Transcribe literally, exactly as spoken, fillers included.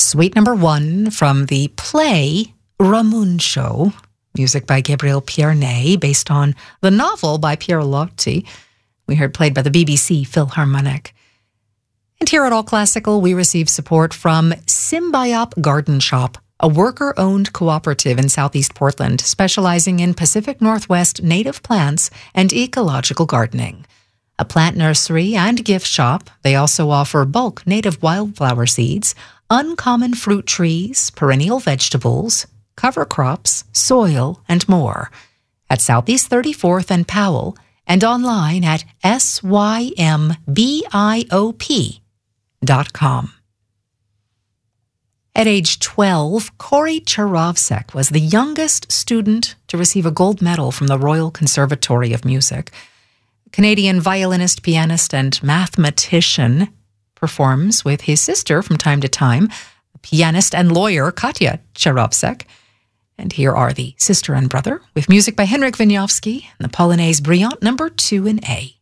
Suite number one from the play Ramuncio, music by Gabriel Pierney, based on the novel by Piero Lotti. We heard played by the B B C Philharmonic. And here at All Classical, we receive support from Symbiop Garden Shop, a worker-owned cooperative in Southeast Portland, specializing in Pacific Northwest native plants and ecological gardening. A plant nursery and gift shop, they also offer bulk native wildflower seeds, uncommon fruit trees, perennial vegetables, cover crops, soil, and more. At Southeast thirty-fourth and Powell, and online at S Y M B I O P dot com. At age twelve, Corey Charovsek was the youngest student to receive a gold medal from the Royal Conservatory of Music. Canadian violinist, pianist, and mathematician, performs with his sister from time to time, pianist and lawyer Katya Charovsek. And here are the sister and brother, with music by Henryk Wieniawski and the Polonaise Brillante number two in A.